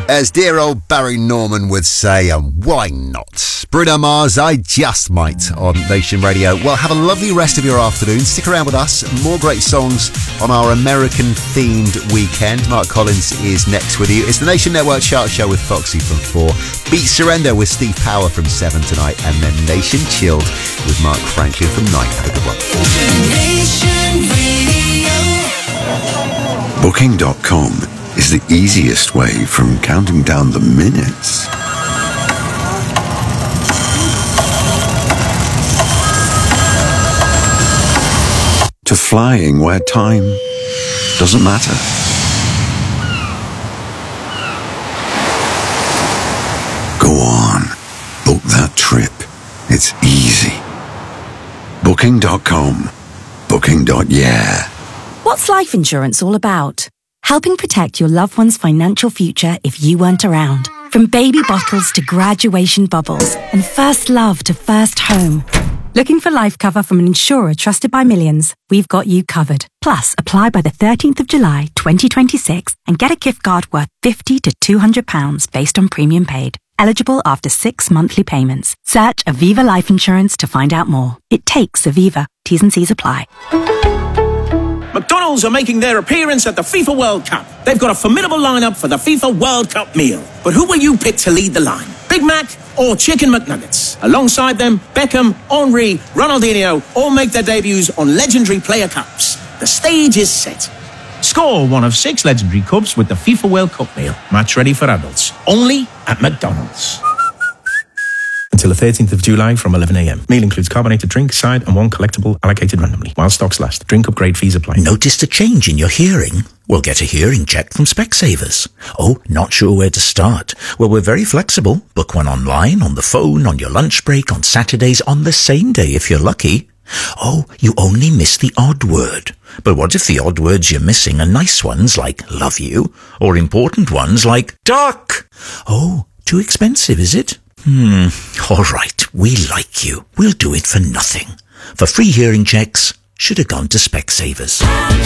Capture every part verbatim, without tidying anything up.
As dear old Barry Norman would say, and why not? Bruno Mars, I Just Might on Nation Radio. Well, have a lovely rest of your afternoon. Stick around with us. More great songs on our American-themed weekend. Mark Collins is next with you. It's the Nation Network Chart Show with Foxy from four. Beat Surrender with Steve Power from seven tonight. And then Nation Chilled with Mark Franklin from nine. Have a good one. Nation Radio. Booking dot com is the easiest way from counting down the minutes to flying where time doesn't matter. Go on, book that trip. It's easy. Booking dot com. Booking. Yeah. What's life insurance all about? Helping protect your loved one's financial future if you weren't around. From baby bottles to graduation bubbles and first love to first home. Looking for life cover from an insurer trusted by millions? We've got you covered. Plus, apply by the thirteenth of July, twenty twenty-six and get a gift card worth fifty to two hundred pounds based on premium paid. Eligible after six monthly payments. Search Aviva Life Insurance to find out more. It takes Aviva. T's and C's apply. McDonald's are making their appearance at the FIFA World Cup. They've got a formidable lineup for the FIFA World Cup meal. But who will you pick to lead the line? Big Mac or Chicken McNuggets? Alongside them, Beckham, Henry, Ronaldinho all make their debuts on legendary player cups. The stage is set. Score one of six legendary cups with the FIFA World Cup meal. Match ready for adults. Only at McDonald's. Until the thirteenth of July from eleven a.m. Meal includes carbonated drink, side and one collectible allocated randomly. While stocks last. Drink upgrade fees apply. Noticed a change in your hearing? Well, get a hearing check from Specsavers. Oh, not sure where to start? Well, we're very flexible. Book one online, on the phone, on your lunch break, on Saturdays, on the same day if you're lucky. Oh, you only miss the odd word. But what if the odd words you're missing are nice ones like love you, or important ones like duck? Oh, too expensive, is it? Hmm, all right, we like you. We'll do it for nothing. For free hearing checks, should have gone to Specsavers.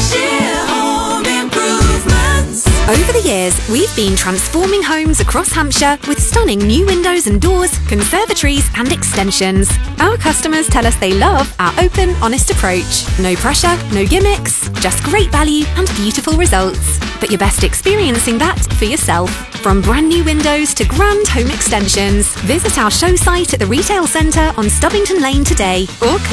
Over the years, we've been transforming homes across Hampshire with stunning new windows and doors, conservatories and extensions. Our customers tell us they love our open, honest approach. No pressure, no gimmicks, just great value and beautiful results. But you're best experiencing that for yourself. From brand new windows to grand home extensions, visit our show site at the retail centre on Stubbington Lane today or